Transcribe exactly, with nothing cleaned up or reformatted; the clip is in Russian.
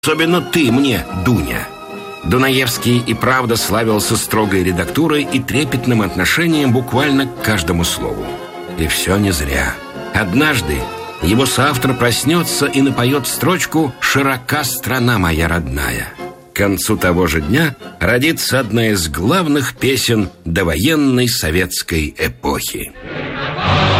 Особенно ты мне, Дуня. Дунаевский и правда славился строгой редактурой и трепетным отношением буквально к каждому слову. И все не зря. Однажды его соавтор проснется и напоет строчку «Широка страна моя родная». К концу того же дня родится одна из главных песен довоенной советской эпохи.